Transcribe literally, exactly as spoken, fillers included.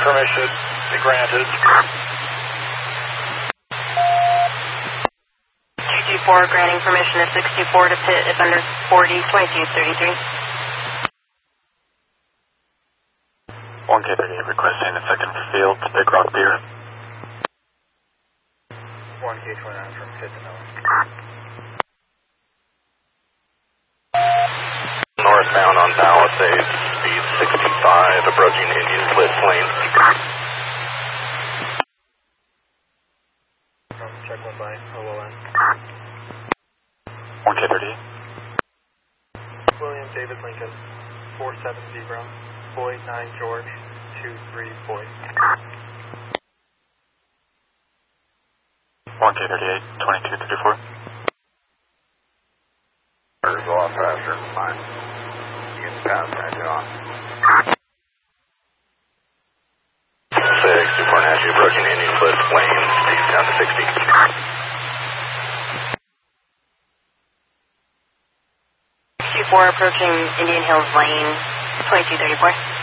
permission granted. two two four granting permission to six two four to pit if under forty, twenty-two thirty-three. one K thirty-eight requesting a second field to Big Rock Beer. one K twenty-nine from pit to Miller. Northbound on Palisades, speed sixty-five, approaching Indian Cliff Lane. From check one by O O N. one K thirty-eight. William David Lincoln, four seven zero, Boy nine George, two three Boy. one K thirty-eight, twenty-two thirty-four. Go off faster, fine. You can pass that on. six two four Nashi approaching Indian Cliff Lane, speed down to sixty. six two four approaching Indian Hills Lane, twenty-two thirty-four.